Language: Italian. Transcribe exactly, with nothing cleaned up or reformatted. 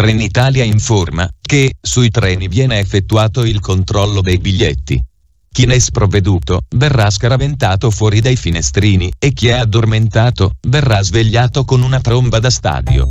Trenitalia informa che sui treni viene effettuato il controllo dei biglietti. Chi ne è sprovveduto verrà scaraventato fuori dai finestrini e chi è addormentato verrà svegliato con una tromba da stadio.